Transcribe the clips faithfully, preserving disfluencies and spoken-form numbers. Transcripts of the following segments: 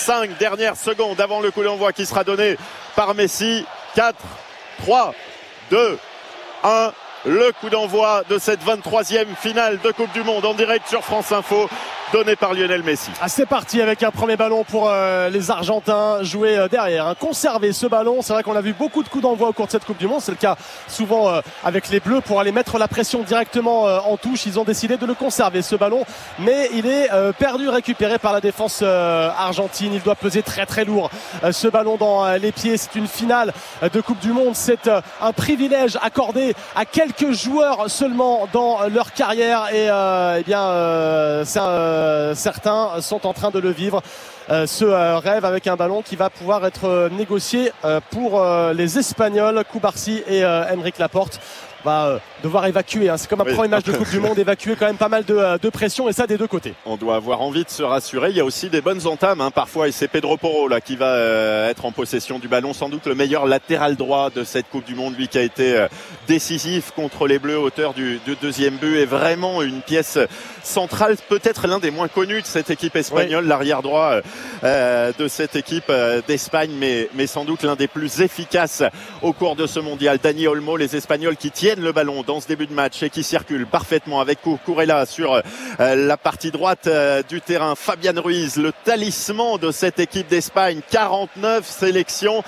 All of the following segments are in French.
cinq dernières secondes avant le coup d'envoi qui sera donné par Messi. quatre, trois, deux, un. Le coup d'envoi de cette vingt-troisième finale de Coupe du Monde en direct sur France Info, donné par Lionel Messi. Ah, c'est parti avec un premier ballon pour euh, les Argentins, jouer euh, derrière, hein. Conserver ce ballon. C'est vrai qu'on a vu beaucoup de coups d'envoi au cours de cette Coupe du Monde. C'est le cas souvent euh, avec les Bleus pour aller mettre la pression directement euh, en touche. Ils ont décidé de le conserver, ce ballon, mais il est euh, perdu, récupéré par la défense euh, argentine. Il doit peser très très lourd, euh, ce ballon dans euh, les pieds. C'est une finale euh, de Coupe du Monde. C'est euh, un privilège accordé à quelques joueurs seulement dans leur carrière, et euh, eh bien euh, c'est un Euh, certains sont en train de le vivre, euh, ce euh, rêve avec un ballon qui va pouvoir être euh, négocié euh, pour euh, les Espagnols. Cubarsí et euh, Aymeric Laporte va euh, devoir évacuer, hein. C'est comme un oui. premier match de Coupe du Monde, évacuer quand même pas mal de, de pression, et ça des deux côtés. On doit avoir envie de se rassurer. Il y a aussi des bonnes entames, hein, parfois, et c'est Pedro Porro là qui va euh, être en possession du ballon, sans doute le meilleur latéral droit de cette Coupe du Monde, lui qui a été euh, décisif contre les Bleus, auteur du, du deuxième but, est vraiment une pièce centrale, peut-être l'un des moins connus de cette équipe espagnole, oui. l'arrière droit euh, de cette équipe euh, d'Espagne, mais, mais sans doute l'un des plus efficaces au cours de ce mondial. Dani Olmo, les Espagnols qui tiennent le ballon dans ce début de match et qui circule parfaitement avec Cucurella sur euh, la partie droite euh, du terrain. Fabian Ruiz, le talisman de cette équipe d'Espagne, quarante-neuf sélections,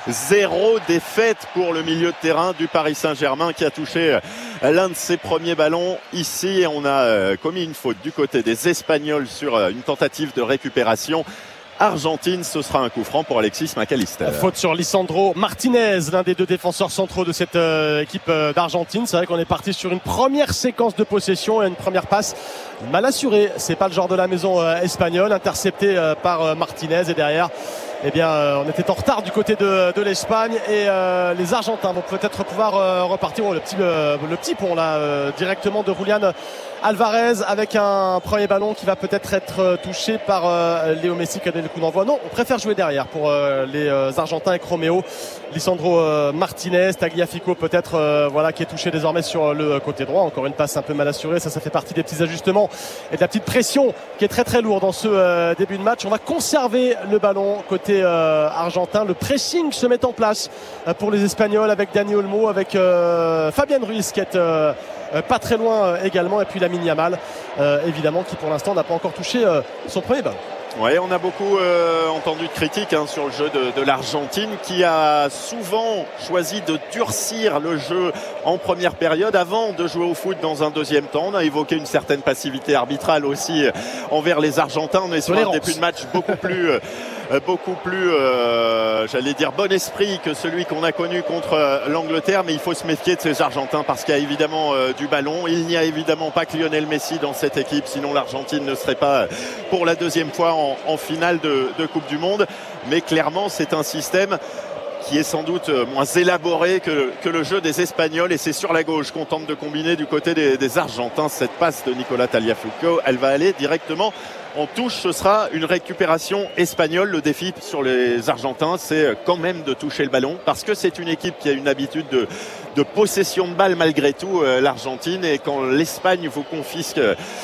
zéro défaite pour le milieu de terrain du Paris Saint-Germain, qui a touché l'un de ses premiers ballons ici. On a commis une faute du côté des Espagnols sur une tentative de récupération Argentine. Ce sera un coup franc pour Alexis McAllister. Faute sur Lisandro Martinez, l'un des deux défenseurs centraux de cette euh, équipe euh, d'Argentine. C'est vrai qu'on est parti sur une première séquence de possession et une première passe mal assurée. C'est pas le genre de la maison euh, espagnole, intercepté euh, par euh, Martinez, et derrière, eh bien, euh, on était en retard du côté de, de l'Espagne, et euh, les Argentins vont peut-être pouvoir euh, repartir. Oh, le petit, euh, le petit pont là, euh, directement de Julián Alvarez, avec un premier ballon qui va peut-être être euh, touché par euh, Léo Messi qui a donné le coup d'envoi. Non, on préfère jouer derrière pour euh, les euh, Argentins avec Roméo, Lisandro euh, Martinez, Tagliafico peut-être, euh, voilà, qui est touché désormais sur le côté droit. Encore une passe un peu mal assurée. Ça, ça fait partie des petits ajustements et de la petite pression qui est très très lourde dans ce euh, début de match. On va conserver le ballon côté euh, argentin. Le pressing se met en place euh, pour les Espagnols avec Dani Olmo, avec euh, Fabian Ruiz qui est euh, euh, pas très loin euh, également, et puis Lamine Yamal euh, évidemment, qui pour l'instant n'a pas encore touché euh, son premier ballon. Oui, on a beaucoup euh, entendu de critiques hein, sur le jeu de, de l'Argentine, qui a souvent choisi de durcir le jeu en première période avant de jouer au foot dans un deuxième temps. On a évoqué une certaine passivité arbitrale aussi envers les Argentins. On est sur un début de match beaucoup plus... Euh, beaucoup plus, euh, j'allais dire, bon esprit que celui qu'on a connu contre euh, l'Angleterre, mais il faut se méfier de ces Argentins parce qu'il y a évidemment euh, du ballon. Il n'y a évidemment pas que Lionel Messi dans cette équipe, sinon l'Argentine ne serait pas pour la deuxième fois en, en finale de, de Coupe du Monde. Mais clairement, c'est un système qui est sans doute moins élaboré que, que le jeu des Espagnols, et c'est sur la gauche qu'on tente de combiner du côté des, des Argentins. Cette passe de Nicolas Tagliafico, elle va aller directement en touche. Ce sera une récupération espagnole. Le défi sur les Argentins, c'est quand même de toucher le ballon, parce que c'est une équipe qui a une habitude de, de possession de balle malgré tout, euh, l'Argentine, et quand l'Espagne vous confisque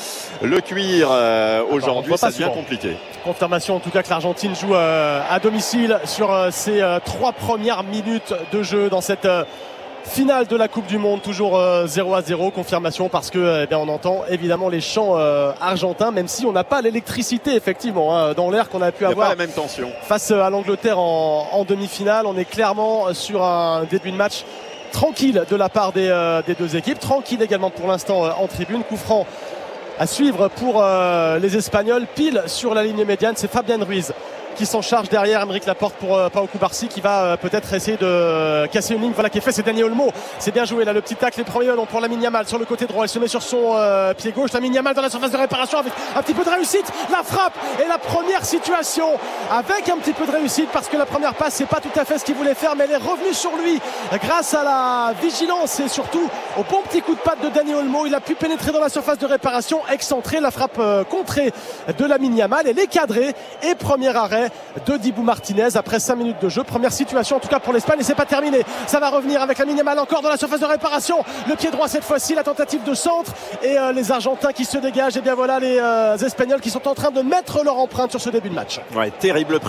le cuir euh, aujourd'hui, ça devient compliqué. Confirmation en tout cas que l'Argentine joue euh, à domicile sur euh, ses euh, trois premières minutes de jeu dans cette euh, finale de la Coupe du Monde, toujours euh, zéro à zéro. Confirmation parce que eh bien, on entend évidemment les chants euh, argentins, même si on n'a pas l'électricité effectivement hein, dans l'air qu'on a pu avoir. Il n'y a pas la même tension face à l'Angleterre en, en demi-finale. On est clairement sur un début de match tranquille de la part des, euh, des deux équipes, tranquille également pour l'instant euh, en tribune. Coup franc à suivre pour euh, les Espagnols, pile sur la ligne médiane. C'est Fabian Ruiz qui s'en charge derrière. Aymeric Laporte pour euh, Pau Cubarsí qui va euh, peut-être essayer de euh, casser une ligne. Voilà qui est fait, c'est Dani Olmo. C'est bien joué là, le petit tacle, les premiers ballons pour Lamine Yamal sur le côté droit. Il se met sur son euh, pied gauche. Lamine Yamal dans la surface de réparation avec un petit peu de réussite. La frappe et la première situation avec un petit peu de réussite, parce que la première passe c'est pas tout à fait ce qu'il voulait faire, mais elle est revenue sur lui grâce à la vigilance et surtout au bon petit coup de patte de Dani Olmo. Il a pu pénétrer dans la surface de réparation, excentré, la frappe euh, contrée de Lamine Yamal. Elle est cadrée et premier arrêt de Dibu Martinez après cinq minutes de jeu. Première situation en tout cas pour l'Espagne, et c'est pas terminé. Ça va revenir avec Lamine Yamal encore dans la surface de réparation. Le pied droit cette fois-ci, la tentative de centre, et euh, les Argentins qui se dégagent. Et bien voilà les euh, Espagnols qui sont en train de mettre leur empreinte sur ce début de match. Ouais, terrible